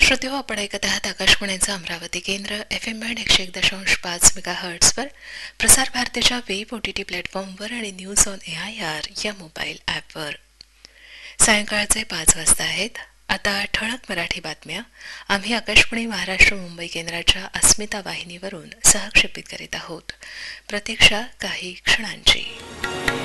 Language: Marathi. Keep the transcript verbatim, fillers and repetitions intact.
श्रोते हो, आपण ऐकत आहात आकाशवाणीचं अमरावती केंद्र एफ एम बँड एकशे एक दशांश पाच मेगा हर्ट्सवर, प्रसार भारतीच्या वेब ओ टी टी प्लॅटफॉर्मवर आणि news on A I R या मोबाईल ॲपवर. सायंकाळचे पाच वाजता आहेत. आता ठळक मराठी बातम्या आम्ही आकाशवाणी महाराष्ट्र मुंबई केंद्राच्या अस्मिता वाहिनीवरून सहक्षेपित करीत आहोत. प्रतीक्षा काही क्षणांची.